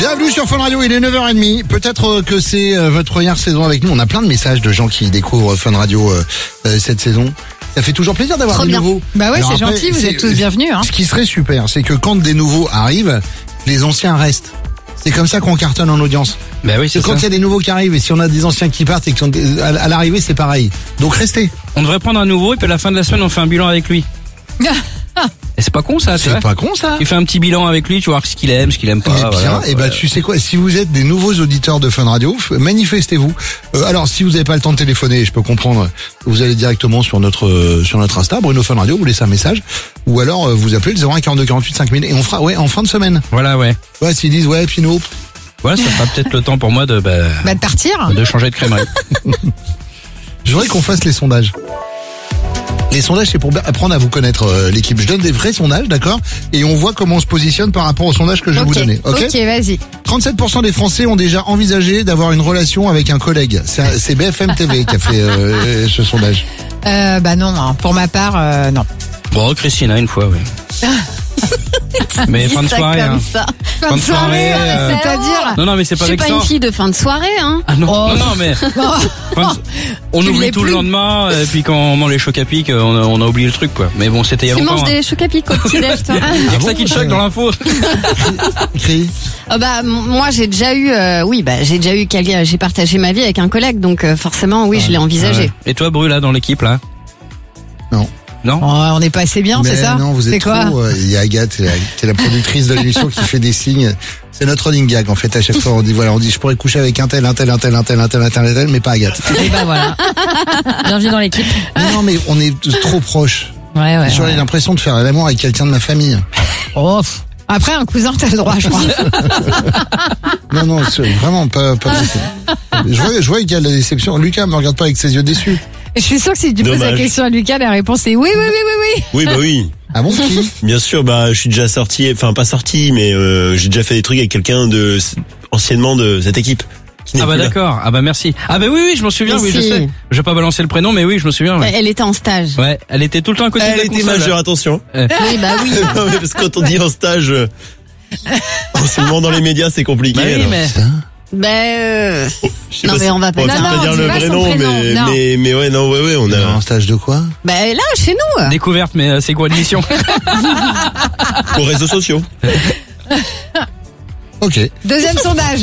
Bienvenue sur Fun Radio, il est 9h30. Peut-être que c'est votre première saison avec nous. On a plein de messages de gens qui découvrent Fun Radio cette saison. Ça fait toujours plaisir d'avoir des nouveaux. Bah ouais, c'est gentil, vous êtes tous bienvenus. Hein. Ce qui serait super, c'est que quand des nouveaux arrivent, les anciens restent. C'est comme ça qu'on cartonne en audience. Bah oui, c'est quand il y a des nouveaux qui arrivent et si on a des anciens qui partent et qui sont à l'arrivée, c'est pareil. Donc restez. On devrait prendre un nouveau et puis à la fin de la semaine, on fait un bilan avec lui. Et c'est pas con ça, c'est pas con ça. Tu fais un petit bilan avec lui, tu vois ce qu'il aime, ce qu'il aime pas. Bien, voilà. et bah tu sais quoi, si vous êtes des nouveaux auditeurs de Fun Radio, manifestez-vous. Alors si vous n'avez pas le temps de téléphoner, je peux comprendre, vous allez directement sur notre Insta, Bruno Fun Radio, vous laissez un message, ou alors vous appelez le 01 42 48 5000 et on fera en fin de semaine. Voilà ouais. Ouais, s'ils disent Pinot. Voilà, ça sera peut-être le temps pour moi de partir, de changer de crèmerie. Je voudrais qu'on fasse les sondages. Les sondages, c'est pour apprendre à vous connaître l'équipe. Je donne des vrais sondages, d'accord? Et on voit comment on se positionne par rapport aux sondages que je vais vous donner. Ok, vas-y. 37% des Français ont déjà envisagé d'avoir une relation avec un collègue. C'est BFM TV qui a fait ce sondage. Bah non, pour ma part, non. Bon, Christina, une fois, oui. Mais fin de soirée, hein. Fin de soirée, c'est-à-dire. Non, mais c'est pas Je suis pas vexant. une fille de fin de soirée, hein. Ah non, non, mais on oublie tout le plus. lendemain, et puis quand on mange les chocs à pic, on a oublié le truc, quoi. Mais bon, c'était il y a Tu longtemps. manges des chocs à pic au petit-déj, toi. Il y a que ça qui te choque dans l'info. Cri. Moi, j'ai déjà eu quelqu'un, j'ai partagé ma vie avec un collègue, donc forcément, oui, je l'ai envisagé. Ouais. Et toi, Bru, là, dans l'équipe, là? Non. Non? Oh, on n'est pas assez bien, Mais c'est ça? non, vous êtes trop. Il y a Agathe, qui est la productrice de l'émission, qui fait des signes. C'est notre running gag, en fait. À chaque fois, on dit, je pourrais coucher avec un tel, mais pas Agathe. Et bah voilà. Bienvenue dans l'équipe. Non, mais on est trop proches. Ouais. J'aurais l'impression de faire l'amour avec quelqu'un de ma famille. Oh. Après, un cousin, t'as le droit, je crois. Non, c'est vraiment pas possible. Je vois qu'il y a de la déception. Lucas me regarde pas avec ses yeux déçus. Je suis sûre que si tu poses la question à Lucas, la réponse est oui. Oui, bah oui. Ah bon, qui? Bien sûr, je suis déjà sorti, enfin pas sorti, mais j'ai déjà fait des trucs avec quelqu'un anciennement de cette équipe. Ah bah d'accord, ah bah merci. Ah bah oui, je m'en souviens, oui, je sais. Je vais pas balancer le prénom, mais oui, je me souviens. Ouais. Elle était en stage. Ouais, elle était tout le temps à côté de la Elle était console. majeure, attention. Oui, bah oui. Non, mais parce que quand on dit en stage, en ce moment dans les médias, c'est compliqué. Bah oui, alors. mais... Je sais Non, pas mais on va pas on dire. peut pas dire dis le pas vrai son nom, prénom, non. mais on a En stage de quoi? Là, chez nous. Découverte, mais c'est quoi l'émission? aux réseaux sociaux. Ok. Deuxième sondage.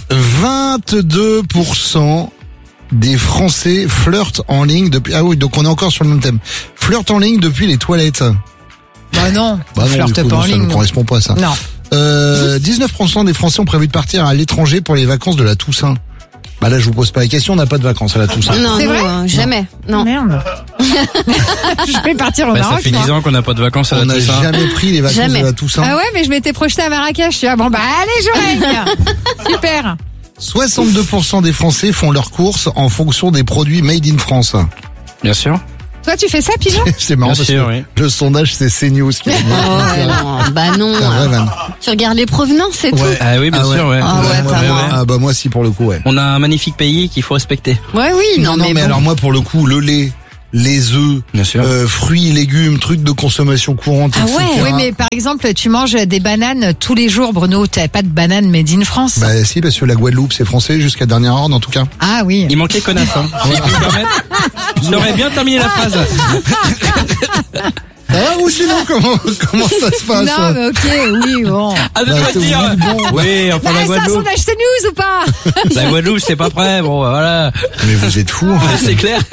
22% des Français flirtent en ligne depuis... Ah oui, donc on est encore sur le même thème. Flirtent en ligne depuis les toilettes. Bah non, Bah non, flirte du coup, pas en ça ligne. ne correspond pas à ça. Non. 19% des Français ont prévu de partir à l'étranger pour les vacances de la Toussaint. Bah là, je vous pose pas la question, on n'a pas de vacances à la Toussaint. Non, C'est nous, vrai jamais. Non. Merde. Je vais partir au Bah, Maroc. ça fait moi. 10 ans qu'on n'a pas de vacances à On la n'a Toussaint. jamais pris les vacances Jamais. de la Toussaint. Ah ouais, mais je m'étais projetée à Marrakech. Je suis bon, bah allez, je règne. Super. 62% des Français font leurs courses en fonction des produits made in France. Bien sûr. Toi, tu fais ça, Pinot? C'est marrant Bien parce sûr, que oui. le sondage, c'est CNews qui est Non, bah non. C'est un vrai van. Tu regardes les provenances, c'est tout. Ouais. Ah oui, bien sûr, ouais. Ah ouais, pas moi. Ah bah moi si pour le coup, ouais. On a un magnifique pays qu'il faut respecter. Ouais, oui, non, mais bon. alors moi pour le coup, le lait, les œufs, Bien sûr. fruits, légumes, trucs de consommation courante, Ah etc. ouais. Oui, mais par exemple, tu manges des bananes tous les jours, Bruno. T'as pas de bananes made in France? Bah si, parce que la Guadeloupe c'est français jusqu'à dernière ordre en tout cas. Ah oui. Il manquait connasse, hein. Si je puis me permettre. J'aurais bien terminé la phrase. Ah ou sinon comment ça se passe? Non, mais ok, oui, bon. Ah, de Bah, quoi c'est dire. bon. Oui, enfin Ah, la c'est un Guadeloupe. sondage CNews ou pas? La Guadeloupe, c'est pas prêt, bon, voilà. Mais vous êtes fous en fait. C'est clair.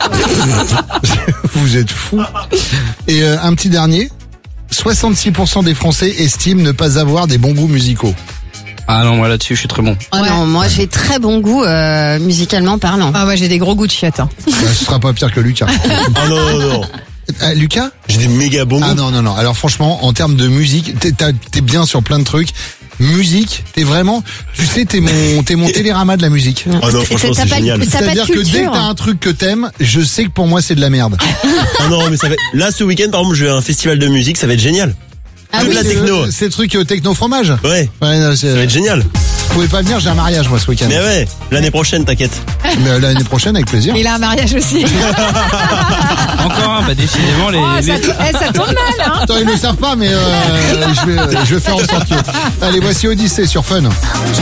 Vous êtes fous. Et un petit dernier, 66% des Français estiment ne pas avoir des bons goûts musicaux. Ah non, moi là-dessus, je suis très bon. Oh non, moi j'ai très bon goût musicalement parlant. Ah, moi, j'ai des gros goûts de chiottes. Hein. Bah, ce sera pas pire que Lucas. Ah non. Lucas? J'ai des méga bons Ah goûts. non. Alors franchement, en termes de musique, t'es bien sur plein de trucs. Musique, t'es vraiment, tu sais, t'es mon télérama de la musique. Ah non, franchement, T'as c'est pas- génial. t'as pas de C'est-à-dire que dès que culture. t'as un truc que t'aimes, je sais que pour moi c'est de la merde. Ah non, mais ça va. Là, ce week-end, par exemple, je vais à un festival de musique, ça va être génial. Ah Que de oui, la techno. C'est le truc techno fromage. Ouais. Non, Ça va être génial. vous pouvez pas venir, j'ai un mariage moi ce week-end. Mais ouais, l'année prochaine, t'inquiète. Mais l'année prochaine avec plaisir. Il a un mariage aussi. Encore un, bah décidément Ça tourne mal, hein. Attends, ils ne le savent pas, mais je vais faire en sorte que... Allez, voici Odyssée sur Fun.